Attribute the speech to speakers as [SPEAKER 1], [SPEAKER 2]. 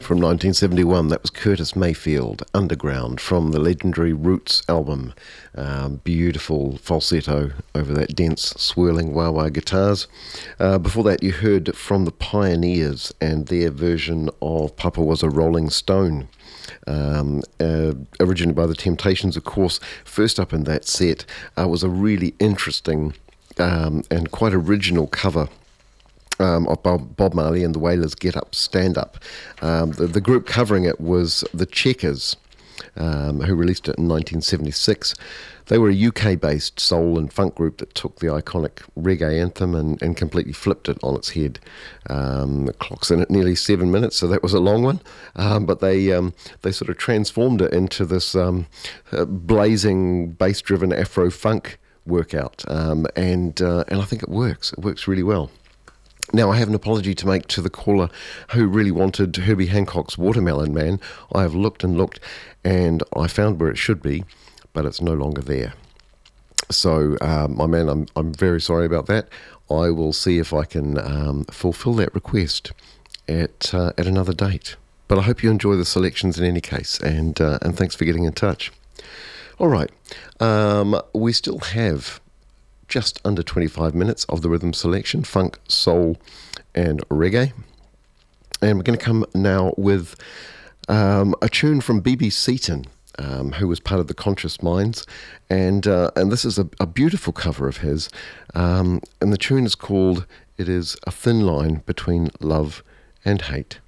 [SPEAKER 1] From 1971, that was Curtis Mayfield, Underground, from the legendary Roots album. Beautiful falsetto over that dense, swirling wah-wah guitars. Before that, you heard from the Pioneers and their version of Papa Was a Rolling Stone. Originally by the Temptations, of course. First up in that set was a really interesting and quite original cover of Bob Marley and the Wailers' Get Up, Stand Up. The group covering it was the Checkers, who released it in 1976. They were a UK-based soul and funk group that took the iconic reggae anthem and completely flipped it on its head. The clock's in at nearly 7 minutes, so that was a long one. But they sort of transformed it into this blazing, bass-driven Afro-funk workout. And I think it works. It works really well. Now, I have an apology to make to the caller who really wanted Herbie Hancock's Watermelon Man. I have looked and looked, and I found where it should be, but it's no longer there. So, my man, I'm very sorry about that. I will see if I can fulfill that request at another date. But I hope you enjoy the selections in any case, and thanks for getting in touch. All right, we still have just under 25 minutes of the rhythm selection, funk, soul and reggae. And we're going to come now with a tune from B.B. Seaton, who was part of the Conscious Minds. And this is a beautiful cover of his. And the tune is called It Is a Thin Line Between Love and Hate.